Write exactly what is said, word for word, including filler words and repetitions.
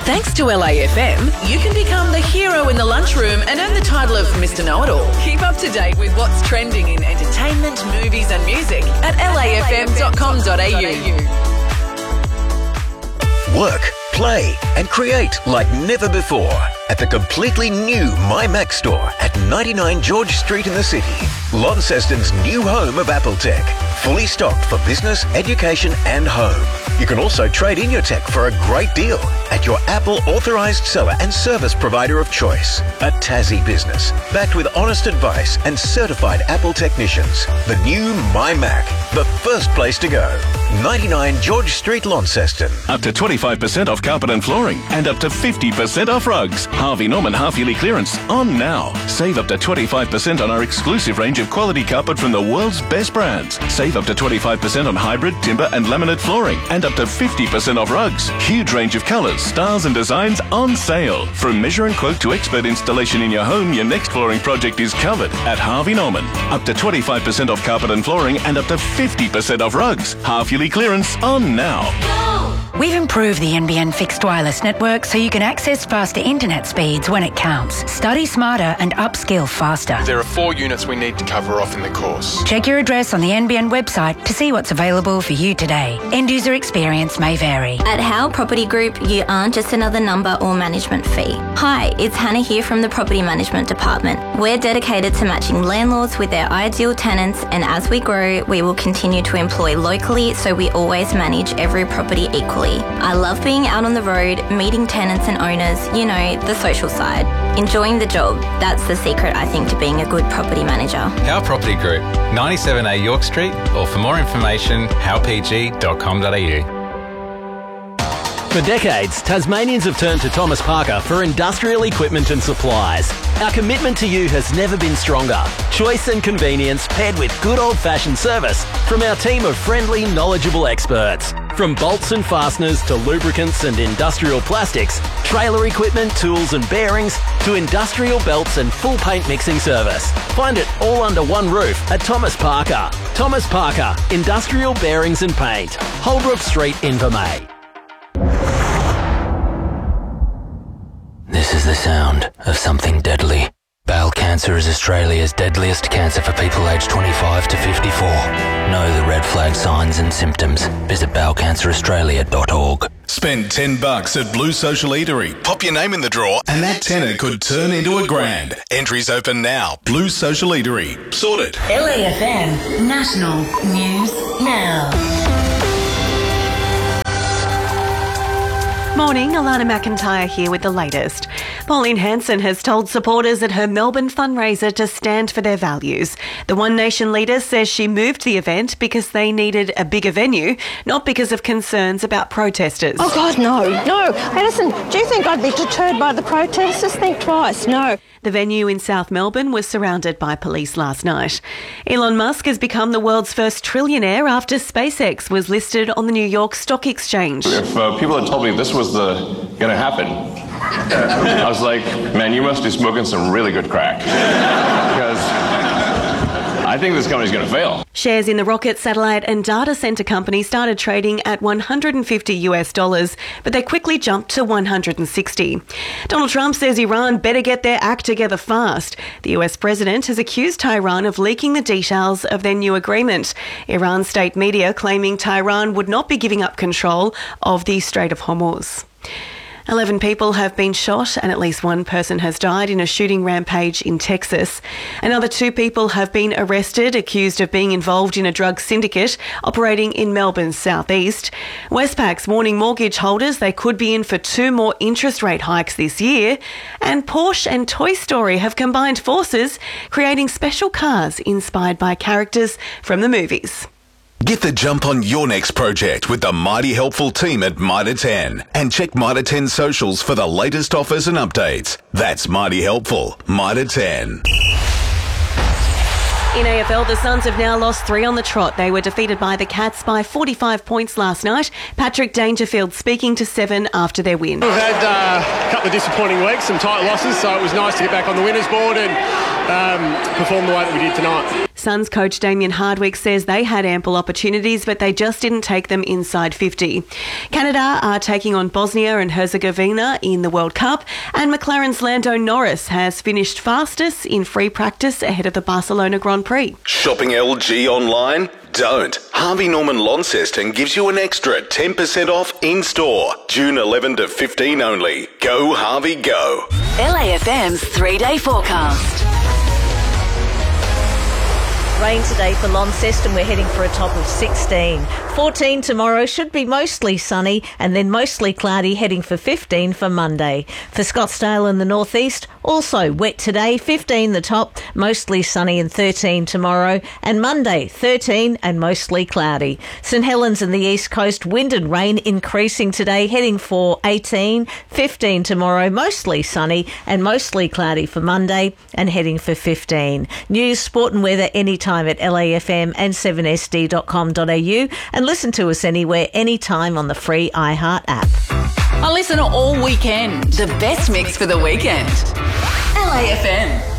Thanks to L A F M, you can become the hero in the lunchroom and earn the title of Mister Know-It-All. Keep up to date with what's trending in entertainment, movies and music at L A F M dot com dot A U. Work, play and create like never before at the completely new MyMac store at ninety-nine George Street in the city. Launceston's new home of Apple Tech. Fully stocked for business, education and home. You can also trade in your tech for a great deal at your Apple authorised seller and service provider of choice. A Tassie business, backed with honest advice and certified Apple technicians. The new MyMac, the first place to go. ninety-nine George Street, Launceston. Up to twenty-five percent off carpet and flooring and up to fifty percent off rugs. Harvey Norman half-yearly clearance on now. Save up to twenty-five percent on our exclusive range of quality carpet from the world's best brands. Save up to twenty-five percent on hybrid, timber and laminate flooring and up to fifty percent off rugs. Huge range of colours, styles and designs on sale. From measure and quote to expert installation in your home, your next flooring project is covered at Harvey Norman. Up to twenty-five percent off carpet and flooring and up to fifty percent off rugs. Half-yearly clearance on now. We've improved the N B N fixed wireless network so you can access faster internet speeds when it counts. Study smarter and upskill faster. There are four units we need to cover off in the course. Check your address on the N B N website to see what's available for you today. End user experience may vary. At Howe Property Group, you aren't just another number or management fee. Hi, it's Hannah here from the Property Management Department. We're dedicated to matching landlords with their ideal tenants, and as we grow, we will continue to employ locally so we always manage every property equally. I love being out on the road, meeting tenants and owners, you know, the social side. Enjoying the job, that's the secret, I think, to being a good property manager. Howe Property Group, ninety-seven A York Street, or for more information, howe p g dot com dot a u. For decades, Tasmanians have turned to Thomas Parker for industrial equipment and supplies. Our commitment to you has never been stronger. Choice and convenience paired with good old-fashioned service from our team of friendly, knowledgeable experts. From bolts and fasteners to lubricants and industrial plastics, trailer equipment, tools and bearings, to industrial belts and full paint mixing service. Find it all under one roof at Thomas Parker. Thomas Parker, Industrial Bearings and Paint. Holbrook Street, Invermay. This is the sound of something deadly. Bowel cancer is Australia's deadliest cancer for people aged twenty-five to fifty-four. Know the red flag signs and symptoms. Visit bowel cancer australia dot org. Spend ten bucks at Blue Social Eatery. Pop your name in the draw and that tenner could turn into a grand. Entries open now. Blue Social Eatery. Sorted. L A F M National News Now. Morning, Alana McIntyre here with the latest. Pauline Hanson has told supporters at her Melbourne fundraiser to stand for their values. The One Nation leader says she moved the event because they needed a bigger venue, not because of concerns about protesters. Oh God, no, no. Hey, listen, do you think I'd be deterred by the protesters? Think twice, no. The venue in South Melbourne was surrounded by police last night. Elon Musk has become the world's first trillionaire after SpaceX was listed on the New York Stock Exchange. If uh, people had told me this was the going to happen, I was like, man, you must be smoking some really good crack. Because I think this company's going to fail. Shares in the rocket, satellite and data centre company started trading at one hundred fifty US dollars, but they quickly jumped to one hundred sixty. Donald Trump says Iran better get their act together fast. The U S president has accused Tehran of leaking the details of their new agreement. Iran state media claiming Tehran would not be giving up control of the Strait of Hormuz. Eleven people have been shot and at least one person has died in a shooting rampage in Texas. Another two people have been arrested, accused of being involved in a drug syndicate operating in Melbourne's southeast. Westpac's warning mortgage holders they could be in for two more interest rate hikes this year. And Porsche and Toy Story have combined forces, creating special cars inspired by characters from the movies. Get the jump on your next project with the mighty helpful team at Mitre ten. And check Mitre ten socials for the latest offers and updates. That's mighty helpful. Mitre ten. In A F L, the Suns have now lost three on the trot. They were defeated by the Cats by forty-five points last night. Patrick Dangerfield speaking to Seven after their win. We've had uh, a couple of disappointing weeks, some tight losses, so it was nice to get back on the winners board and um, perform the way that we did tonight. Suns coach Damien Hardwick says they had ample opportunities, but they just didn't take them inside fifty. Canada are taking on Bosnia and Herzegovina in the World Cup, and McLaren's Lando Norris has finished fastest in free practice ahead of the Barcelona Grand Prix. Shopping L G online? Don't. Harvey Norman Launceston gives you an extra ten percent off in-store. June eleventh to fifteen only. Go Harvey, go. L A F M's three-day forecast. Rain today for Launceston. We're heading for a top of sixteen. fourteen tomorrow, should be mostly sunny and then mostly cloudy, heading for fifteen for Monday. For Scottsdale in the northeast, also wet today, fifteen the top, mostly sunny, and thirteen tomorrow. And Monday, thirteen and mostly cloudy. St Helens in the east coast, wind and rain increasing today, heading for eighteen, fifteen tomorrow, mostly sunny and mostly cloudy for Monday, and heading for fifteen. News, sport and weather anytime at L A F M and seven S D dot com dot A U, and listen to us anywhere, anytime on the free iHeart app. I listen all weekend. The best mix for the weekend. L A F M.